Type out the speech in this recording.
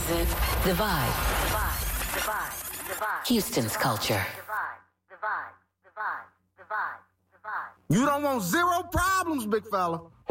it The Vibe. Houston's culture. You don't want zero problems, big fella.